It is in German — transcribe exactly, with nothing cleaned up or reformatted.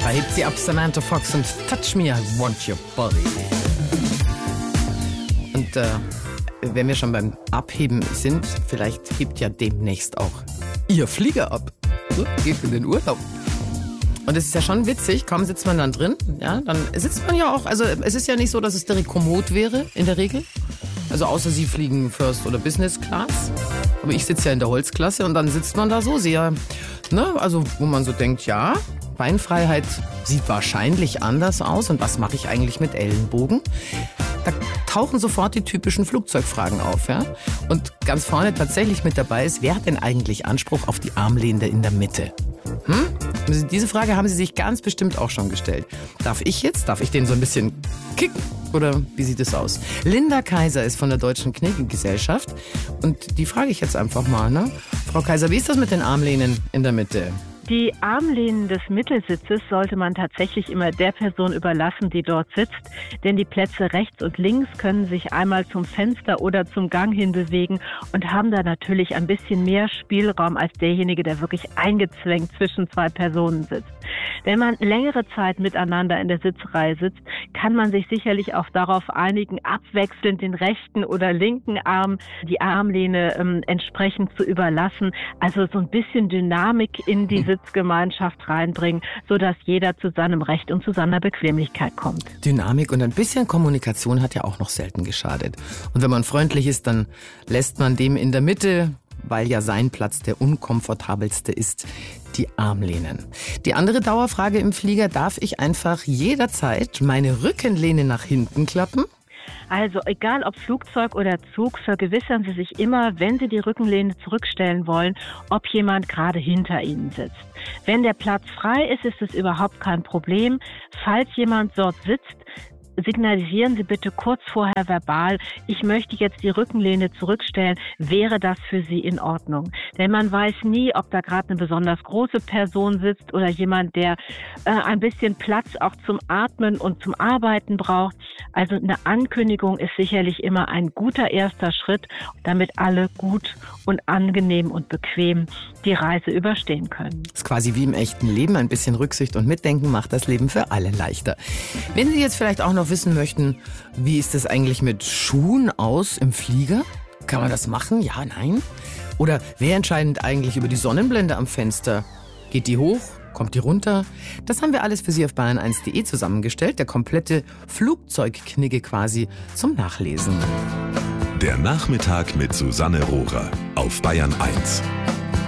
Da hebt sie ab Samantha Fox und Touch Me, I Want Your Body. Und äh, wenn wir schon beim Abheben sind, vielleicht hebt ja demnächst auch Ihr Flieger ab. So, geht in den Urlaub. Und es ist ja schon witzig, kaum sitzt man dann drin, ja, dann sitzt man ja auch, also es ist ja nicht so, dass es direkt kommod wäre, in der Regel. Also außer Sie fliegen First oder Business Class. Aber ich sitze ja in der Holzklasse und dann sitzt man da so sehr, ne, also wo man so denkt, ja, Beinfreiheit sieht wahrscheinlich anders aus. Und was mache ich eigentlich mit Ellenbogen? Da tauchen sofort die typischen Flugzeugfragen auf, ja. Und ganz vorne tatsächlich mit dabei ist, wer hat denn eigentlich Anspruch auf die Armlehne in der Mitte? Hm? Diese Frage haben Sie sich ganz bestimmt auch schon gestellt. Darf ich jetzt, darf ich den so ein bisschen kicken? Oder wie sieht es aus? Linda Kaiser ist von der Deutschen Kniegesellschaft. Und die frage ich jetzt einfach mal, ne? Frau Kaiser, wie ist das mit den Armlehnen in der Mitte? Die Armlehnen des Mittelsitzes sollte man tatsächlich immer der Person überlassen, die dort sitzt. Denn die Plätze rechts und links können sich einmal zum Fenster oder zum Gang hin bewegen und haben da natürlich ein bisschen mehr Spielraum als derjenige, der wirklich eingezwängt zwischen zwei Personen sitzt. Wenn man längere Zeit miteinander in der Sitzreihe sitzt, kann man sich sicherlich auch darauf einigen, abwechselnd den rechten oder linken Arm, die Armlehne ähm, entsprechend zu überlassen. Also so ein bisschen Dynamik in die Sitzgemeinschaft reinbringen, sodass jeder zu seinem Recht und zu seiner Bequemlichkeit kommt. Dynamik und ein bisschen Kommunikation hat ja auch noch selten geschadet. Und wenn man freundlich ist, dann lässt man dem in der Mitte, weil ja sein Platz der unkomfortabelste ist, die Armlehnen. Die andere Dauerfrage im Flieger, darf ich einfach jederzeit meine Rückenlehne nach hinten klappen? Also egal ob Flugzeug oder Zug, vergewissern Sie sich immer, wenn Sie die Rückenlehne zurückstellen wollen, ob jemand gerade hinter Ihnen sitzt. Wenn der Platz frei ist, ist es überhaupt kein Problem. Falls jemand dort sitzt, signalisieren Sie bitte kurz vorher verbal, ich möchte jetzt die Rückenlehne zurückstellen, wäre das für Sie in Ordnung? Denn man weiß nie, ob da gerade eine besonders große Person sitzt oder jemand, der äh, ein bisschen Platz auch zum Atmen und zum Arbeiten braucht. Also eine Ankündigung ist sicherlich immer ein guter erster Schritt, damit alle gut und angenehm und bequem die Reise überstehen können. Das ist quasi wie im echten Leben, ein bisschen Rücksicht und Mitdenken macht das Leben für alle leichter. Wenn Sie jetzt vielleicht auch noch wissen möchten, wie ist das eigentlich mit Schuhen aus im Flieger? Kann man das machen? Ja, nein? Oder wer entscheidet eigentlich über die Sonnenblende am Fenster? Geht die hoch? Kommt die runter? Das haben wir alles für Sie auf bayern eins punkt de zusammengestellt. Der komplette Flugzeugknigge quasi zum Nachlesen. Der Nachmittag mit Susanne Rohrer auf Bayern eins.